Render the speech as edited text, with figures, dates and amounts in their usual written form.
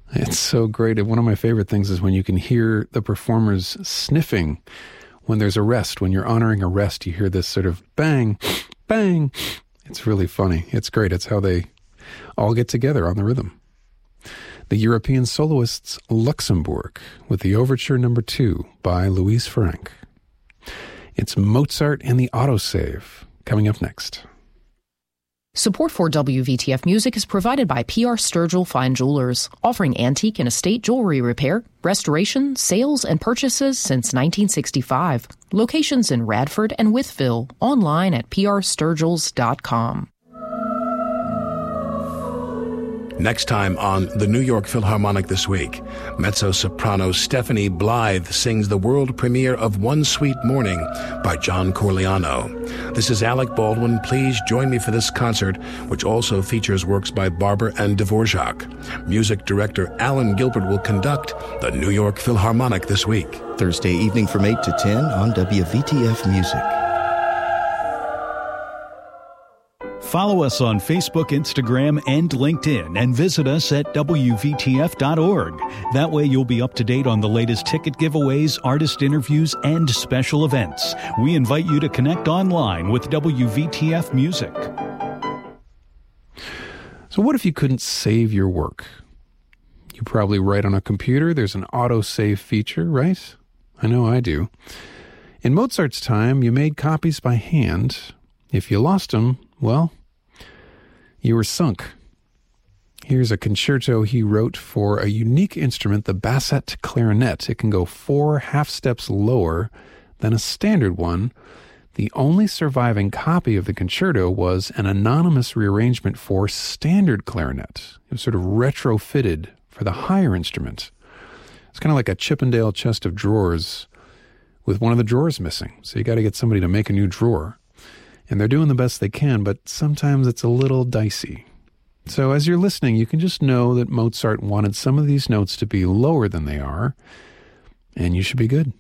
It's so great. One of my favorite things is when you can hear the performers sniffing when there's a rest. When you're honoring a rest, you hear this sort of bang, bang. It's really funny. It's great. It's how they all get together on the rhythm. The European soloists Luxembourg with the Overture No. 2 by Louise Franck. It's Mozart and the Autosave coming up next. Support for WVTF Music is provided by P.R. Sturgill Fine Jewelers, offering antique and estate jewelry repair, restoration, sales, and purchases since 1965. Locations in Radford and Wytheville, online at prsturgills.com. Next time on the New York Philharmonic This Week, mezzo-soprano Stephanie Blythe sings the world premiere of One Sweet Morning by John Corigliano. This is Alec Baldwin. Please join me for this concert, which also features works by Barber and Dvorak. Music director Alan Gilbert will conduct the New York Philharmonic This Week. Thursday evening from 8 to 10 on WVTF Music. Follow us on Facebook, Instagram, and LinkedIn, and visit us at WVTF.org. That way you'll be up to date on the latest ticket giveaways, artist interviews, and special events. We invite you to connect online with WVTF Music. So what if you couldn't save your work? You probably write on a computer. There's an auto-save feature, right? I know I do. In Mozart's time, you made copies by hand. If you lost them, well, you were sunk. Here's a concerto he wrote for a unique instrument, the bassette clarinet. It can go 4 half steps lower than a standard one. The only surviving copy of the concerto was an anonymous rearrangement for standard clarinet. It was sort of retrofitted for the higher instrument. It's kind of like a Chippendale chest of drawers with one of the drawers missing. So you got to get somebody to make a new drawer. And they're doing the best they can, but sometimes it's a little dicey. So as you're listening, you can just know that Mozart wanted some of these notes to be lower than they are, and you should be good.